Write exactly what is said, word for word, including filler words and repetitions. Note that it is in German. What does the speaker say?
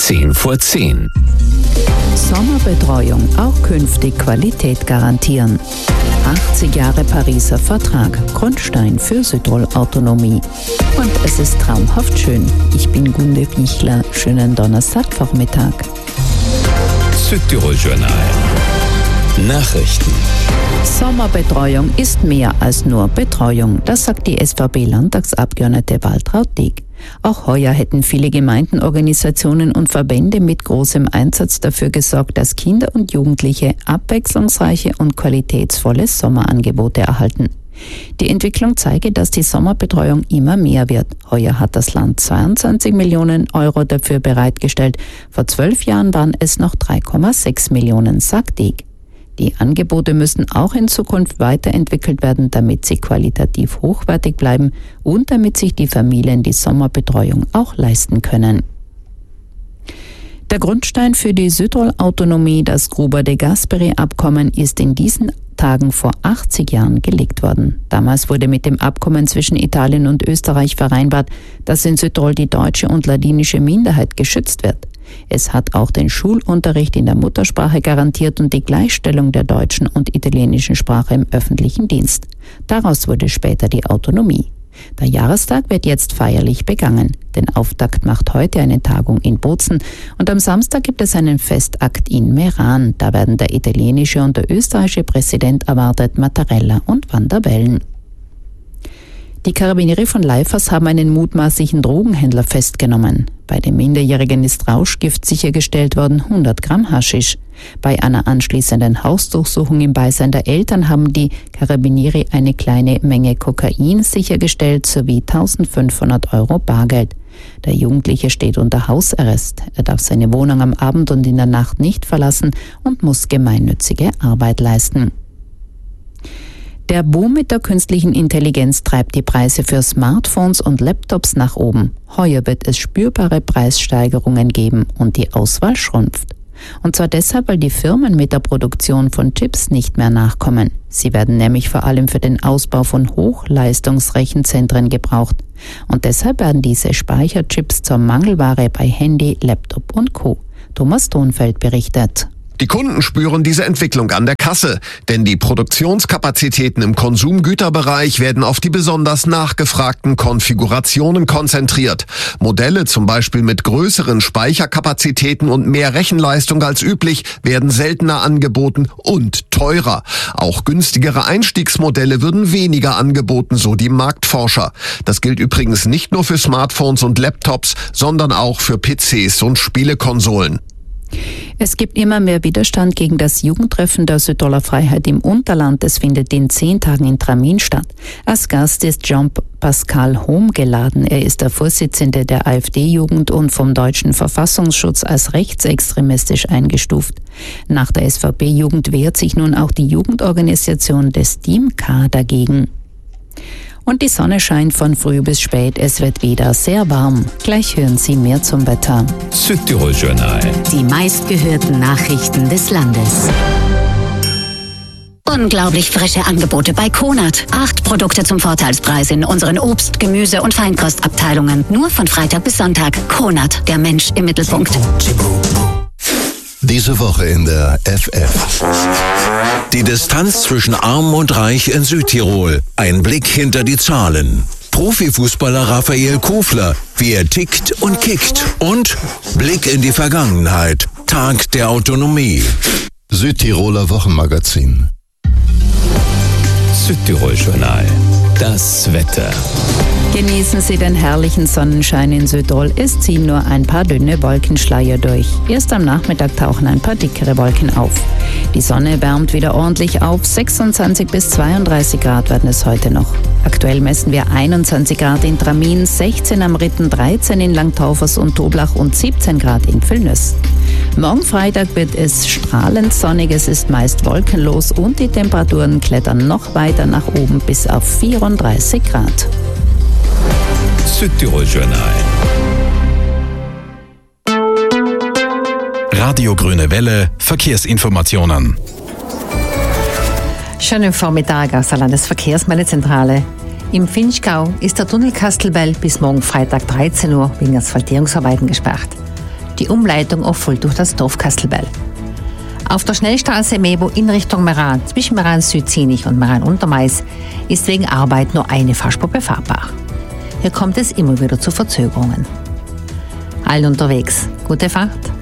zehn vor zehn. Sommerbetreuung auch künftig Qualität garantieren. achtzig Jahre Pariser Vertrag, Grundstein für Südtirol-Autonomie. Und es ist traumhaft schön. Ich bin Gunde Wichler. Schönen Donnerstagvormittag. Südtirol-Journal. Nachrichten. Sommerbetreuung ist mehr als nur Betreuung, das sagt die S V B-Landtagsabgeordnete Waltraud Dieck. Auch heuer hätten viele Gemeinden, Organisationen und Verbände mit großem Einsatz dafür gesorgt, dass Kinder und Jugendliche abwechslungsreiche und qualitätsvolle Sommerangebote erhalten. Die Entwicklung zeige, dass die Sommerbetreuung immer mehr wird. Heuer hat das Land zweiundzwanzig Millionen Euro dafür bereitgestellt. Vor zwölf Jahren waren es noch drei Komma sechs Millionen, sagt Dieck. Die Angebote müssen auch in Zukunft weiterentwickelt werden, damit sie qualitativ hochwertig bleiben und damit sich die Familien die Sommerbetreuung auch leisten können. Der Grundstein für die Südtirol-Autonomie, das Gruber-de-Gasperi-Abkommen, ist in diesen Tagen vor achtzig Jahren gelegt worden. Damals wurde mit dem Abkommen zwischen Italien und Österreich vereinbart, dass in Südtirol die deutsche und ladinische Minderheit geschützt wird. Es hat auch den Schulunterricht in der Muttersprache garantiert und die Gleichstellung der deutschen und italienischen Sprache im öffentlichen Dienst. Daraus wurde später die Autonomie. Der Jahrestag wird jetzt feierlich begangen. Den Auftakt macht heute eine Tagung in Bozen und am Samstag gibt es einen Festakt in Meran. Da werden der italienische und der österreichische Präsident erwartet, Mattarella und Van der Bellen. Die Karabinieri von Leifers haben einen mutmaßlichen Drogenhändler festgenommen. Bei dem Minderjährigen ist Rauschgift sichergestellt worden, hundert Gramm Haschisch. Bei einer anschließenden Hausdurchsuchung im Beisein der Eltern haben die Karabinieri eine kleine Menge Kokain sichergestellt sowie eintausendfünfhundert Euro Bargeld. Der Jugendliche steht unter Hausarrest. Er darf seine Wohnung am Abend und in der Nacht nicht verlassen und muss gemeinnützige Arbeit leisten. Der Boom mit der künstlichen Intelligenz treibt die Preise für Smartphones und Laptops nach oben. Heuer wird es spürbare Preissteigerungen geben und die Auswahl schrumpft. Und zwar deshalb, weil die Firmen mit der Produktion von Chips nicht mehr nachkommen. Sie werden nämlich vor allem für den Ausbau von Hochleistungsrechenzentren gebraucht. Und deshalb werden diese Speicherchips zur Mangelware bei Handy, Laptop und Co. Thomas Thonfeld berichtet. Die Kunden spüren diese Entwicklung an der Kasse, denn die Produktionskapazitäten im Konsumgüterbereich werden auf die besonders nachgefragten Konfigurationen konzentriert. Modelle zum Beispiel mit größeren Speicherkapazitäten und mehr Rechenleistung als üblich werden seltener angeboten und teurer. Auch günstigere Einstiegsmodelle würden weniger angeboten, so die Marktforscher. Das gilt übrigens nicht nur für Smartphones und Laptops, sondern auch für P Cs und Spielekonsolen. Es gibt immer mehr Widerstand gegen das Jugendtreffen der Südtiroler Freiheit im Unterland. Es findet in zehn Tagen in Tramin statt. Als Gast ist Jean-Pascal Hohm geladen. Er ist der Vorsitzende der AfD-Jugend und vom deutschen Verfassungsschutz als rechtsextremistisch eingestuft. Nach der S V B-Jugend wehrt sich nun auch die Jugendorganisation des D I M K dagegen. Und die Sonne scheint von früh bis spät. Es wird wieder sehr warm. Gleich hören Sie mehr zum Wetter. Südtirol-Journal. Die meistgehörten Nachrichten des Landes. Unglaublich frische Angebote bei Konad. Acht Produkte zum Vorteilspreis in unseren Obst-, Gemüse- und Feinkostabteilungen. Nur von Freitag bis Sonntag. Konad, der Mensch im Mittelpunkt. Diese Woche in der F F. Die Distanz zwischen Arm und Reich in Südtirol. Ein Blick hinter die Zahlen. Profifußballer Raphael Kofler, wie er tickt und kickt. Und Blick in die Vergangenheit. Tag der Autonomie. Südtiroler Wochenmagazin. Südtirol-Journal. Das Wetter. Genießen Sie den herrlichen Sonnenschein in Südtirol. Es ziehen nur ein paar dünne Wolkenschleier durch. Erst am Nachmittag tauchen ein paar dickere Wolken auf. Die Sonne wärmt wieder ordentlich auf. sechsundzwanzig bis zweiunddreißig Grad werden es heute noch. Aktuell messen wir einundzwanzig Grad in Tramin, sechzehn am Ritten, dreizehn in Langtaufers und Toblach und siebzehn Grad in Villnöss. Morgen Freitag wird es strahlend sonnig, es ist meist wolkenlos und die Temperaturen klettern noch weiter nach oben bis auf vierunddreißig Grad. Südtirol-Journal. Radio Grüne Welle, Verkehrsinformationen. Schönen Vormittag aus der Landesverkehrsmeldezentrale. Im Vinschgau ist der Tunnel Kastelbell bis morgen Freitag dreizehn Uhr wegen Asphaltierungsarbeiten gesperrt. Die Umleitung auf voll durch das Dorf Kastelbell. Auf der Schnellstraße Mebo in Richtung Meran, zwischen Meran Südzinich und Meran Untermais, ist wegen Arbeit nur eine Fahrspur befahrbar. Hier kommt es immer wieder zu Verzögerungen. Allen unterwegs, gute Fahrt!